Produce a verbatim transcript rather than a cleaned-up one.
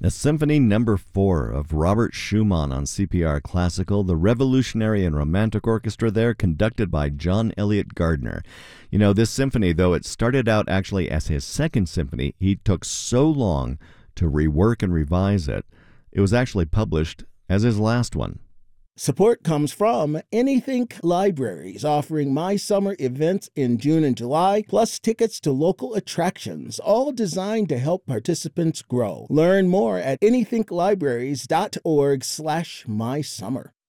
The Symphony Number Four of Robert Schumann on C P R Classical, the Revolutionary and Romantic Orchestra there, conducted by John Elliott Gardner. You know, this symphony, though it started out actually as his second symphony, he took so long to rework and revise it, it was actually published as his last one. Support comes from Anythink Libraries, offering My Summer events in June and July, plus tickets to local attractions, all designed to help participants grow. Learn more at anythinklibraries.org slash my summer.